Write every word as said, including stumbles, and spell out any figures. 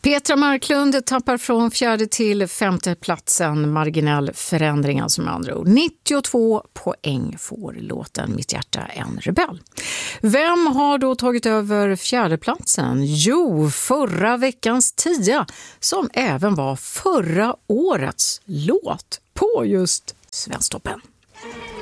Petra Marklund tappar från fjärde till femte platsen. Marginell förändring alltså med andra ord. nittiotvå poäng får låten Mitt hjärta en rebell. Vem har då tagit över fjärde platsen? Jo, förra veckans tia som även var förra årets låt på just Svensktoppen.